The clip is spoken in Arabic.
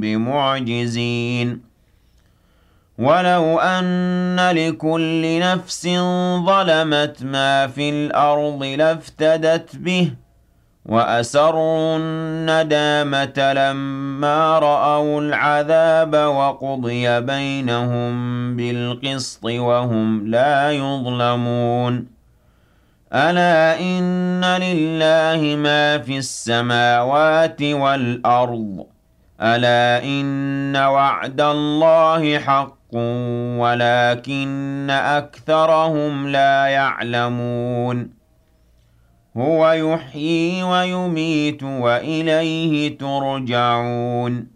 بمعجزين ولو أن لكل نفس ظلمت ما في الأرض لافتدت به وأسروا الندامة لما رأوا العذاب وقضي بينهم بالقسط وهم لا يظلمون ألا إن لله ما في السماوات والأرض ألا إن وعد الله حق ولكن أكثرهم لا يعلمون هو يحيي ويميت وإليه ترجعون